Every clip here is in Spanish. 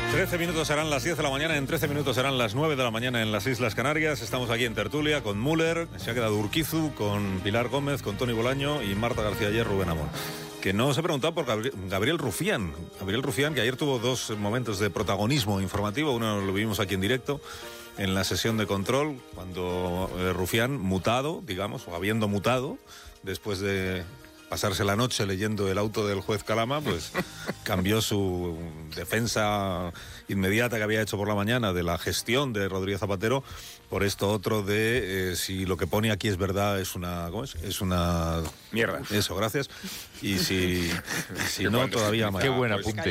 13 minutos serán las 10 de la mañana, en 13 minutos serán las 9 de la mañana en las Islas Canarias. Estamos aquí en tertulia con Müller, se ha quedado Urquizu, con Pilar Gómez, con Toni Bolaño y Marta García Ayer, Rubén Amón. Que no os he preguntado por Gabriel Rufián. Gabriel Rufián, que ayer tuvo dos momentos de protagonismo informativo. Uno lo vimos aquí en directo, en la sesión de control, cuando Rufián, mutado, digamos, o habiendo mutado, después de pasarse la noche leyendo el auto del juez Calama, pues cambió su defensa inmediata que había hecho por la mañana de la gestión de Rodríguez Zapatero por esto otro de si lo que pone aquí es verdad, es una... ¿cómo es? Es una... mierda. Eso, gracias. Y si no, todavía más. Qué buen apunte.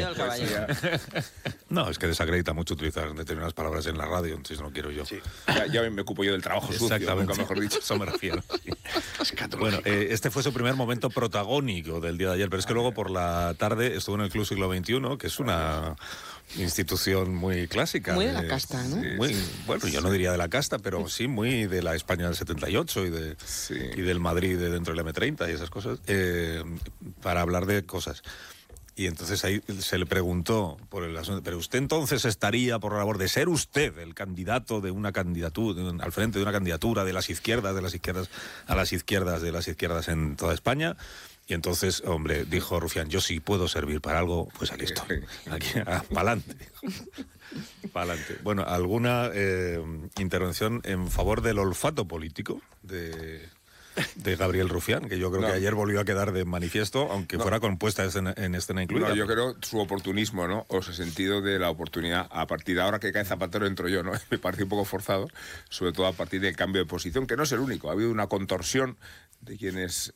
No, es que desacredita mucho utilizar determinadas palabras en la radio, entonces no quiero yo. Sí. Ya me ocupo yo del trabajo sucio, exactamente, nunca mejor dicho. Eso me refiero. Sí. Bueno, este fue su primer momento protagónico del día de ayer, pero es que luego por la tarde estuvo en el Club Siglo XXI, que es una institución muy clásica. Muy de la casta, ¿no? Bueno, yo no diría de la casta, pero sí muy de la España del 78 y del Madrid de dentro del M30 y esas cosas, para hablar de cosas. Y entonces ahí se le preguntó por el asunto, pero usted entonces estaría por la labor de ser usted el candidato de una candidatura, al frente de una candidatura de las izquierdas a las izquierdas de las izquierdas en toda España. Y entonces, hombre, dijo Rufián, yo sí puedo servir para algo, pues aquí estoy. Aquí, pa'lante. Pa'lante. Bueno, ¿alguna intervención en favor del olfato político de Gabriel Rufián, que yo creo que ayer volvió a quedar de manifiesto, aunque fuera con puesta en escena incluida? No, yo creo su oportunismo, ¿no? O su sentido de la oportunidad. A partir de ahora que cae Zapatero entro yo, ¿no? Me parece un poco forzado, sobre todo a partir del cambio de posición, que no es el único. Ha habido una contorsión de quienes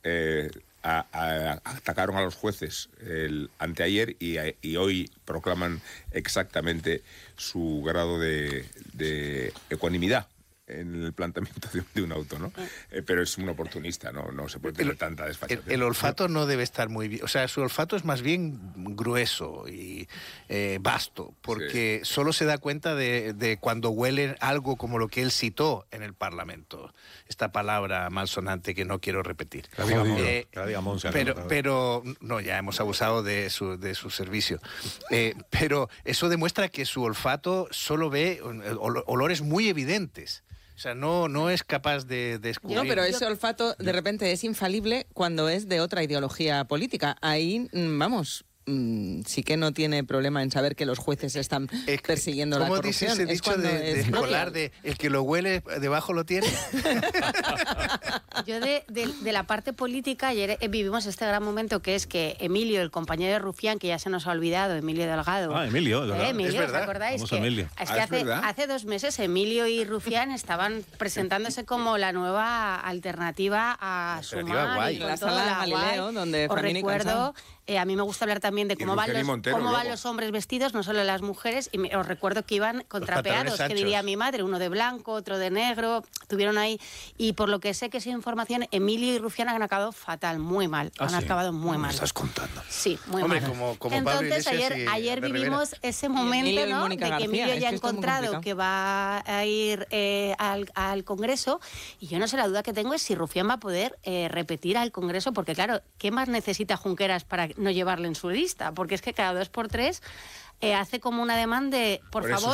atacaron a los jueces anteayer y hoy proclaman exactamente su grado de ecuanimidad en el planteamiento de un auto, ¿no? Pero es un oportunista, no se puede tener tanta desfachatez. El olfato no debe estar muy bien, o sea, su olfato es más bien grueso y vasto, porque solo se da cuenta de cuando huele algo como lo que él citó en el Parlamento, esta palabra malsonante que no quiero repetir. Pero no, ya hemos abusado de su servicio. Pero eso demuestra que su olfato solo ve olores muy evidentes. O sea, no es capaz de descubrir... No, pero ese olfato de repente es infalible cuando es de otra ideología política. Ahí, vamos, sí que no tiene problema en saber que los jueces están persiguiendo la corrupción. ¿Cómo dice ese dicho de escolar de el que lo huele debajo lo tiene? Yo de la parte política, ayer vivimos este gran momento que es que Emilio, el compañero de Rufián, que ya se nos ha olvidado, Emilio Delgado. Emilio, Emilio, es verdad. ¿os acordáis? Vamos, Emilio. Es que hace 2 meses Emilio y Rufián estaban presentándose como la nueva alternativa a Sumar. La sala de Galileo, donde os recuerdo, a mí me gusta hablar también de cómo van los hombres vestidos, no solo las mujeres, y os recuerdo que iban contrapeados, que diría mi madre, uno de blanco, otro de negro, tuvieron ahí, y por lo que sé que esa información, Emilio y Rufián han acabado fatal, muy mal, han acabado muy mal. ¿Me estás contando? Sí, muy mal. Como entonces ayer vivimos ese momento, ¿no? De que Emilio ya ha encontrado que va a ir al Congreso, y yo no sé, la duda que tengo es si Rufián va a poder repetir al Congreso, porque claro, ¿qué más necesita Junqueras para no llevarle en su lista? Porque es que cada 2x3 hace como una demanda de, por favor,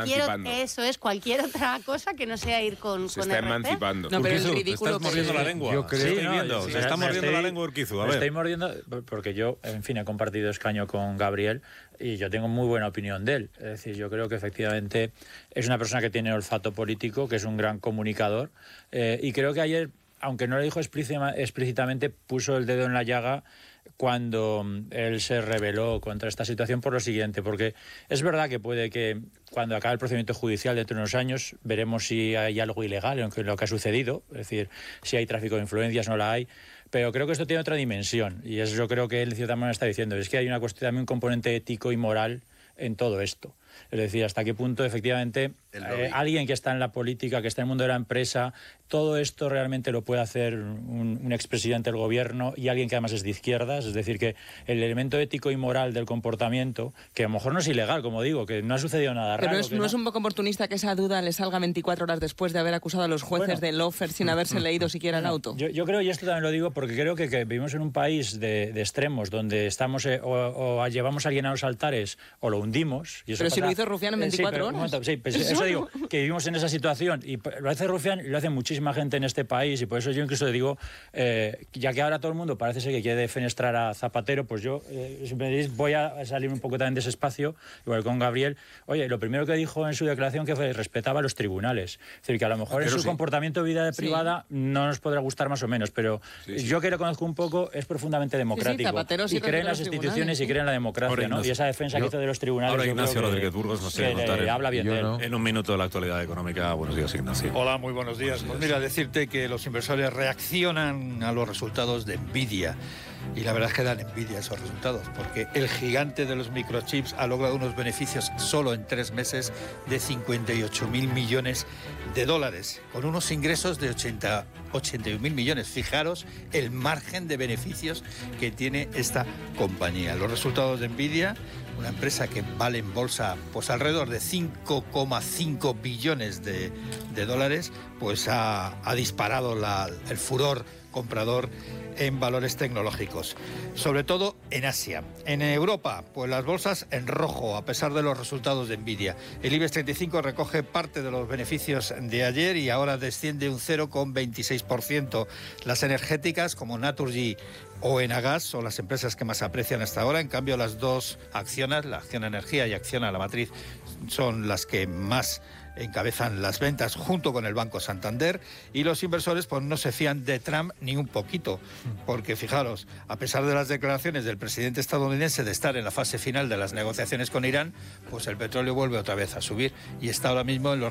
cualquier otra cosa que no sea ir con se está RC. emancipando. No, pero el ridículo estás mordiendo la lengua. Yo creo, se está mordiendo la lengua, Urquizu. Me estoy mordiendo porque yo, en fin, he compartido escaño con Gabriel y yo tengo muy buena opinión de él. Es decir, yo creo que efectivamente es una persona que tiene olfato político, que es un gran comunicador, y creo que ayer, aunque no lo dijo explícitamente, puso el dedo en la llaga cuando él se rebeló contra esta situación por lo siguiente, porque es verdad que puede que cuando acabe el procedimiento judicial dentro de unos años veremos si hay algo ilegal en lo que ha sucedido, es decir, si hay tráfico de influencias, no la hay, pero creo que esto tiene otra dimensión y eso yo creo que él de cierta manera está diciendo, es que hay una cuestión, también un componente ético y moral en todo esto. Es decir, hasta qué punto efectivamente alguien que está en la política, que está en el mundo de la empresa, todo esto realmente lo puede hacer un expresidente del gobierno y alguien que además es de izquierdas. Es decir, que el elemento ético y moral del comportamiento, que a lo mejor no es ilegal, como digo, que no ha sucedido nada raro. Pero no es un poco oportunista que esa duda le salga 24 horas después de haber acusado a los jueces de loafer sin haberse leído siquiera el auto. Yo creo, y esto también lo digo porque creo que vivimos en un país de extremos donde estamos o llevamos a alguien a los altares o lo hundimos. Y eso pero si lo hizo Rufián en 24 horas. Eso digo, que vivimos en esa situación y lo hace Rufián y lo hace muchísima gente en este país, y por eso yo incluso digo, ya que ahora todo el mundo parece ser que quiere defenestrar a Zapatero, pues yo, si me decís, voy a salir un poco también de ese espacio, igual con Gabriel. Oye, lo primero que dijo en su declaración que fue respetaba a los tribunales. Es decir, que a lo mejor en su comportamiento de vida privada no nos podrá gustar más o menos, pero yo que lo conozco un poco, es profundamente democrático. Y cree en las instituciones y cree en la democracia, ¿no? Y esa defensa que hizo de los tribunales. Ahora Ignacio Rodríguez Burgos nos tiene que contar habla bien de él. En un minuto de la actualidad económica. Buenos días, Ignacio. Hola, muy buenos días. Pues mira, decirte que los inversores reaccionan a los resultados de Nvidia. Y la verdad es que dan envidia esos resultados, porque el gigante de los microchips ha logrado unos beneficios solo en 3 meses de 58.000 millones de dólares, con unos ingresos de 81.000 millones. Fijaros el margen de beneficios que tiene esta compañía. Los resultados de Nvidia, una empresa que vale en bolsa pues alrededor de 5,5 billones de dólares, pues ha disparado el furor comprador en valores tecnológicos, sobre todo en Asia. En Europa, pues las bolsas en rojo, a pesar de los resultados de Nvidia. El IBEX 35 recoge parte de los beneficios de ayer y ahora desciende un 0,26%. Las energéticas, como Naturgy o Enagas, son las empresas que más aprecian hasta ahora. En cambio, las dos acciones, la Acciona Energía y Acciona La Matriz, son las que más encabezan las ventas junto con el Banco Santander, y los inversores pues no se fían de Trump ni un poquito, porque fijaros, a pesar de las declaraciones del presidente estadounidense de estar en la fase final de las negociaciones con Irán, pues el petróleo vuelve otra vez a subir y está ahora mismo en los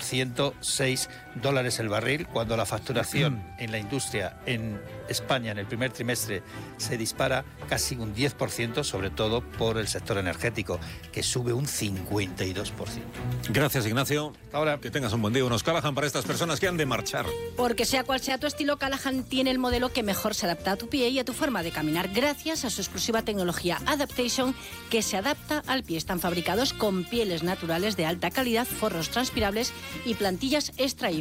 $106 el barril, cuando la facturación en la industria en España en el primer trimestre se dispara casi un 10%, sobre todo por el sector energético, que sube un 52%. Gracias, Ignacio. Ahora, que tengas un buen día. Unos Callahan para estas personas que han de marchar. Porque sea cual sea tu estilo, Callahan tiene el modelo que mejor se adapta a tu pie y a tu forma de caminar, gracias a su exclusiva tecnología Adaptation, que se adapta al pie. Están fabricados con pieles naturales de alta calidad, forros transpirables y plantillas extraíbles.